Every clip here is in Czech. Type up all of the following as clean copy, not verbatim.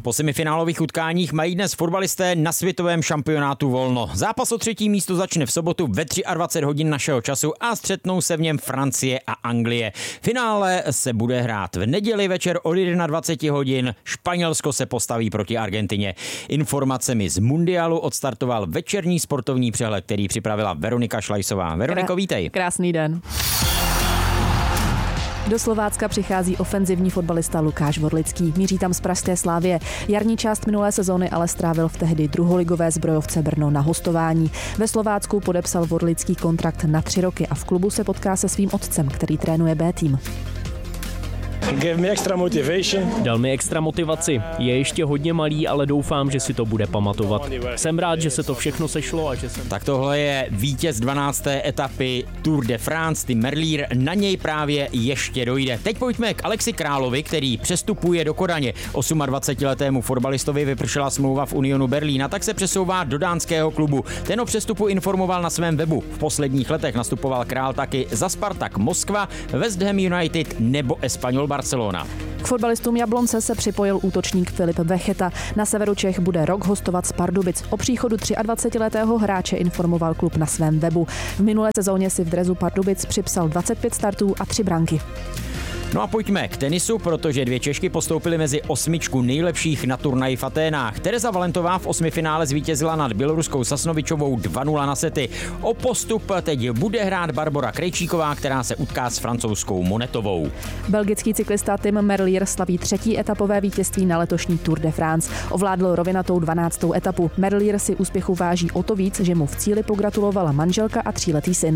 Po semifinálových utkáních mají dnes fotbalisté na světovém šampionátu volno. Zápas o 3. místo začne v sobotu ve 23 hodin našeho času a střetnou se v něm Francie a Anglie. Finále se bude hrát v neděli večer od 21 hodin. Španělsko se postaví proti Argentině. Informacemi z mundialu odstartoval večerní sportovní přehled, který připravila Veronika Šlajsová. Veroniko, vítej. Krásný den. Do Slovácka přichází ofenzivní fotbalista Lukáš Vorlický. Míří tam z pražské Slavie. Jarní část minulé sezóny ale strávil v tehdy druholigové Zbrojovce Brno na hostování. Ve Slovácku podepsal Vorlický kontrakt na 3 roky a v klubu se potká se svým otcem, který trénuje B tým. Dal mi extra motivaci. Je ještě hodně malý, ale doufám, že si to bude pamatovat. Jsem rád, že se to všechno sešlo a že jsem... Tak tohle je vítěz 12. etapy Tour de France, Tim Merlier, na něj právě ještě dojde. Teď pojďme k Alexi Královi, který přestupuje do Kodaně. 28letému fotbalistovi vypršela smlouva v Unionu Berlína, tak se přesouvá do dánského klubu. Ten o přestupu informoval na svém webu. V posledních letech nastupoval Král taky za Spartak Moskva, West Ham United nebo Espanyol Barcelona. K fotbalistům Jablonce se připojil útočník Filip Vecheta. Na severu Čech bude rok hostovat z Pardubic. O příchodu 23letého hráče informoval klub na svém webu. V minulé sezóně si v dresu Pardubic připsal 25 startů a 3 branky. No a pojďme k tenisu, protože 2 Češky postoupily mezi 8 nejlepších na turnaji v Aténách. Tereza Valentová v 8. finále zvítězila nad běloruskou Sasnovičovou 2-0 na sety. O postup teď bude hrát Barbora Krejčíková, která se utká s francouzskou Monetovou. Belgický cyklista Tim Merlier slaví 3. etapové vítězství na letošní Tour de France. Ovládl rovinatou 12. etapu. Merlier si úspěchu váží o to víc, že mu v cíli pogratulovala manželka a 3letý syn.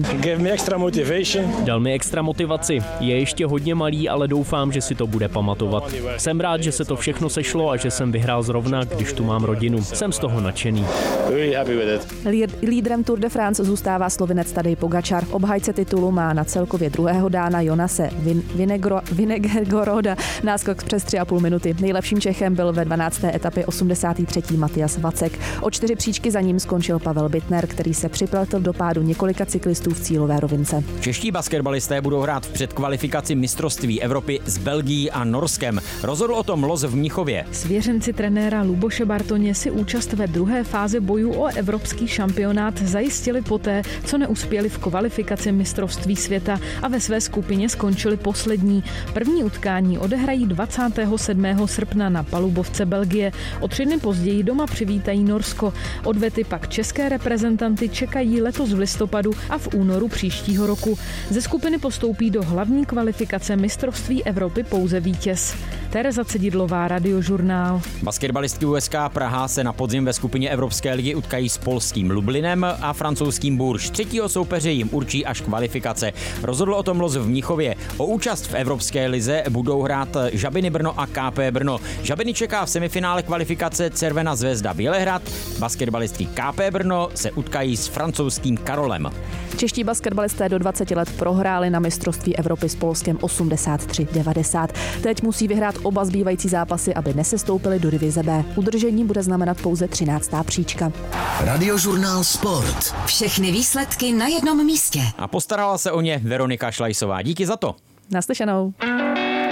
Dal mi extra motivaci. Je ještě hodně malý, ale doufám, že si to bude pamatovat. Jsem rád, že se to všechno sešlo a že jsem vyhrál zrovna, když tu mám rodinu. Jsem z toho nadšený. Lídrem Tour de France zůstává Slovinec Tadej Pogačar. Obhájce titulu má na celkově druhého dána Jonase Vingegaarda náskok přes 3,5 minuty. Nejlepším Čechem byl ve 12. etapě 83. Matias Vacek. O 4 příčky za ním skončil Pavel Bittner, který se připletel do pádu několika cyklistů v cílové rovince. Čeští basketbalisté budou hrát v předkvalifikaci mistrovství Evropy s Belgií a Norskem. Rozhodl o tom Los v Mnichově. Svěřenci trenéra Luboše Bartoně si účast ve druhé fázi bojů o evropský šampionát zajistili poté, co neuspěli v kvalifikaci mistrovství světa a ve své skupině skončili poslední. První utkání odehrají 27. srpna na palubovce Belgie. O 3 dny později doma přivítají Norsko. Odvety pak české reprezentanty čekají letos v listopadu a v únoru příštího roku. Ze skupiny postoupí do hlavní kvalifikace mistrovství Evropy pouze vítěz. Tereza Cedidlová, Radiožurnál. Basketbalistky USK Praha se na podzim ve skupině Evropské ligy utkají s polským Lublinem a francouzským Bourges. 3. soupeře jim určí až kvalifikace. Rozhodl o tom Los v Mnichově. O účast v Evropské lize budou hrát Žabiny Brno a KP Brno. Žabiny čeká v semifinále kvalifikace Červená zvezda Bělehrad. Basketbalistky KP Brno se utkají s francouzským Karolem. Čeští basketbalisté do 20 let prohráli na mistrovství Evropy s Polskem 83-90. Teď musí vyhrát oba zbývající zápasy, aby nesestoupili do divize B. Udržení bude znamenat pouze 13. příčka. Radiožurnál Sport. Všechny výsledky na jednom místě. A postarala se o ně Veronika Šlajsová. Díky za to. Naslyšenou.